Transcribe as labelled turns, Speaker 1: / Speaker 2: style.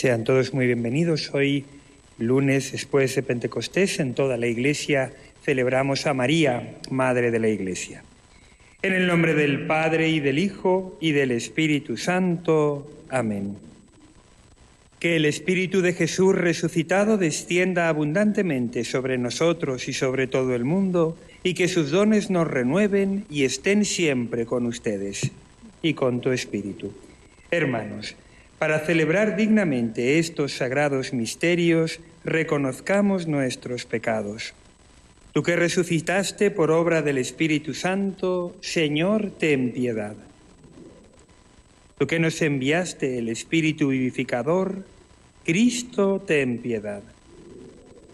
Speaker 1: Sean todos muy bienvenidos. Hoy, lunes después de Pentecostés, en toda la Iglesia celebramos a María, Madre de la Iglesia. En el nombre del Padre, y del Hijo, y del Espíritu Santo. Amén. Que el Espíritu de Jesús resucitado descienda abundantemente sobre nosotros y sobre todo el mundo, y que sus dones nos renueven y estén siempre con ustedes y con tu Espíritu. Hermanos, para celebrar dignamente estos sagrados misterios, reconozcamos nuestros pecados. Tú que resucitaste por obra del Espíritu Santo, Señor, ten piedad. Tú que nos enviaste el Espíritu vivificador, Cristo, ten piedad.